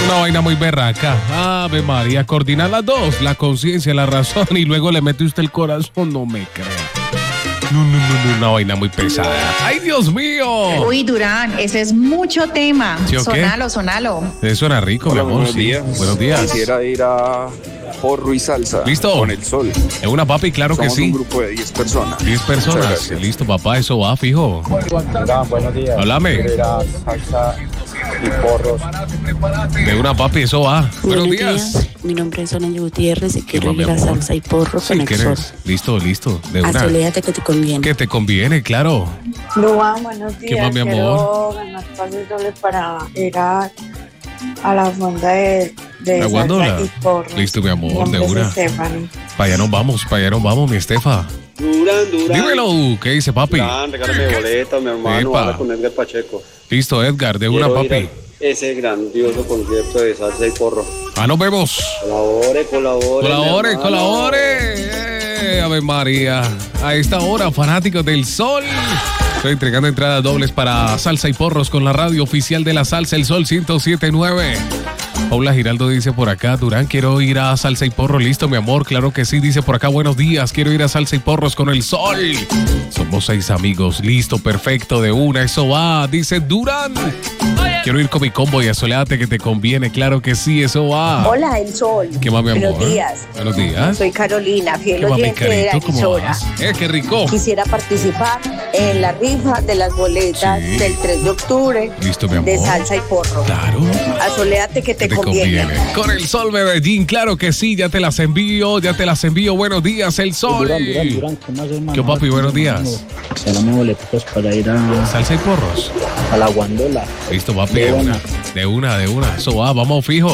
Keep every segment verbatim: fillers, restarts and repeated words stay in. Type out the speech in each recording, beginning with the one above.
Una vaina muy berraca. Ave María, coordinar las dos, la conciencia, la razón, y luego le mete usted el corazón, no me crea. No, no, no, no, una vaina muy pesada. ¡Ay, Dios mío! Uy, Durán, ese es mucho tema. ¿Sí o qué? Sonalo, sonalo. Eso suena rico, Hola, mi amor. buenos Sí. días. Buenos días. Quisiera ir a porro y salsa. ¿Listo? Con el sol. Es una papi, claro Somos que sí. un grupo de diez personas. diez Muchas personas. gracias. Listo, papá, eso va, fijo. Hola, buenos días. Háblame. Quiero ir a salsa y porros. De una papi, eso va. Buenos días. Mi nombre es Solange Gutiérrez y quiero va, ir mi a amor? salsa y porro Sí, con el sol. ¿quieres? Listo, listo. De una. Asoléate que te conviene. Que te conviene, claro. Luan, buenos días. ¿Qué más, mi amor? Quiero ganar pases dobles para ir a, a la fonda de, de La guandola. salsa y porro. Listo, mi amor, Mi nombre de es una. Stephanie. Para allá nos vamos, para allá nos vamos, mi Estefa. Durán, Durán. Dímelo, ¿qué dice papi? Durán, regálame boleto, mi hermano. Epa. Habla con Edgar Pacheco. Listo, Edgar, de una Quiero ir papi. a ese grandioso concierto de salsa y porro. Ah, nos vemos. Colabore, colabore. Colabore, mi hermano. colabore. Eh, Ave María. A esta hora, fanáticos del sol. Estoy entregando entradas dobles para salsa y porros con la radio oficial de la salsa, el Sol ciento siete punto nueve. Paula Giraldo dice por acá, Durán, quiero ir a salsa y porro. Listo, mi amor, claro que sí. Dice por acá, buenos días, quiero ir a salsa y porros con el sol. Somos seis amigos, listo, perfecto, de una, eso va. Dice Durán, quiero ir con mi combo y asoleate que te conviene, claro que sí, eso va. Hola, El Sol. ¿Qué más, mi amor? Buenos días. Buenos días. Soy Carolina, fiel ¿Qué más, mi oyente de la carito? ¿Cómo emisora. vas? Eh, qué rico. Quisiera participar en la rifa de las boletas Sí. del tres de octubre Listo, mi amor. de salsa y porro. Claro. Asoléate que te, Te conviene. conviene. Con el sol Medellín, claro que sí, ya te las envío, ya te las envío. Buenos días, el sol. Durán, Durán, Durán, ¿qué más, hermano? ¿Qué, papi? Buenos días. Regálame boletos para ir a, Salsa y porros. a la guandola. Listo, papi, de una, de una, de una. Eso va, vamos fijos.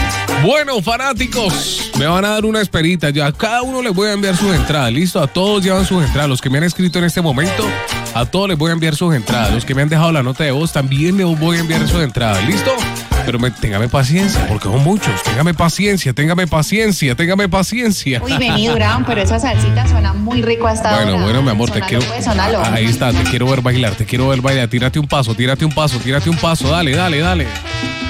Bueno, fanáticos, me van a dar una esperita. Ya a cada uno les voy a enviar sus entradas. Listo, a todos llevan sus entradas. Los que me han escrito en este momento, a todos les voy a enviar sus entradas. Los que me han dejado la nota de voz, también les voy a enviar sus entradas. ¿Listo? Pero me, téngame paciencia, porque son muchos. Téngame paciencia, téngame paciencia, téngame paciencia. Uy, vení, Durán, pero esa salsita suena muy rico hasta ahora. Bueno, bueno, mi amor, te Sonalo, quiero. pues, sonalo. Ahí está, te quiero ver bailar, te quiero ver bailar. Tírate un paso, tírate un paso, tírate un paso. Dale, dale, dale.